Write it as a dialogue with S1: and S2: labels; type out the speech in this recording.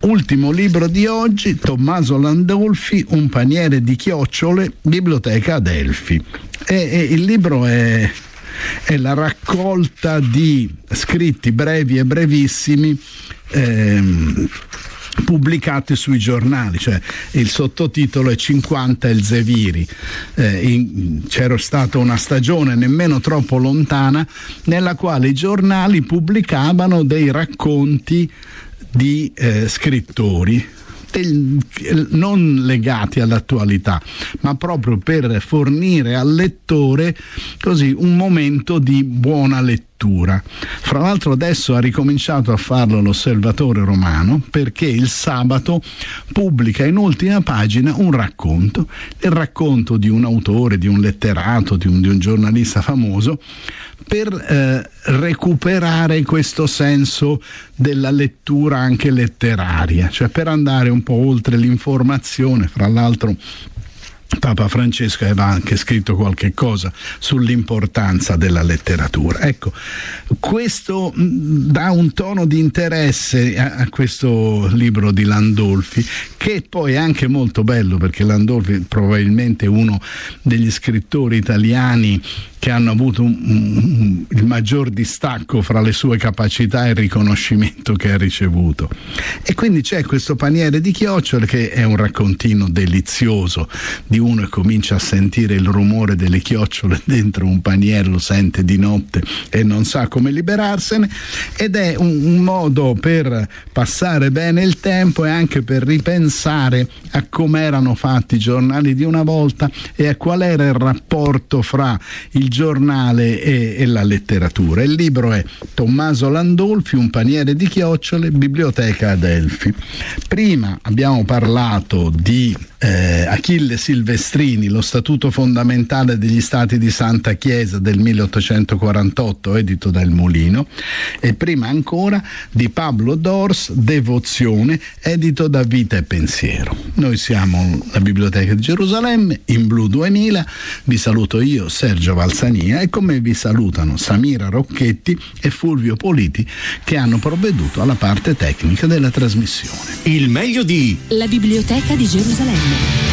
S1: Ultimo libro di oggi, Tommaso Landolfi, Un paniere di chiocciole, Biblioteca Adelphi. E il libro è la raccolta di scritti brevi e brevissimi pubblicati sui giornali, cioè il sottotitolo è 50 Elzeviri. C'era stata una stagione nemmeno troppo lontana nella quale i giornali pubblicavano dei racconti di scrittori non legati all'attualità, ma proprio per fornire al lettore così un momento di buona lettura. Fra l'altro adesso ha ricominciato a farlo l'Osservatore Romano, perché il sabato pubblica in ultima pagina un racconto, il racconto di un autore, di un letterato, di un giornalista famoso, per recuperare questo senso della lettura anche letteraria, cioè per andare un po' oltre l'informazione. Fra l'altro Papa Francesco aveva anche scritto qualche cosa sull'importanza della letteratura. Ecco, questo dà un tono di interesse a questo libro di Landolfi, che poi è anche molto bello, perché Landolfi è probabilmente uno degli scrittori italiani che hanno avuto il maggior distacco fra le sue capacità e il riconoscimento che ha ricevuto. E quindi c'è questo paniere di chiocciole, che è un raccontino delizioso di uno che comincia a sentire il rumore delle chiocciole dentro un paniere, lo sente di notte e non sa come liberarsene, ed è un modo per passare bene il tempo e anche per ripensare a come erano fatti i giornali di una volta e a qual era il rapporto fra il giornale e la letteratura. Il libro è Tommaso Landolfi, Un paniere di chiocciole, Biblioteca Adelphi. Prima abbiamo parlato di Achille Silvestrini, Lo Statuto fondamentale degli Stati di Santa Chiesa del 1848, edito dal Mulino, e prima ancora di Pablo Dors, Devozione, edito da Vita e Pensiero. Noi siamo la Biblioteca di Gerusalemme, in Blu 2000, vi saluto io, Sergio Valsania, e con me vi salutano Samira Rocchetti e Fulvio Politi, che hanno provveduto alla parte tecnica della trasmissione.
S2: Il meglio di
S3: La Biblioteca di Gerusalemme.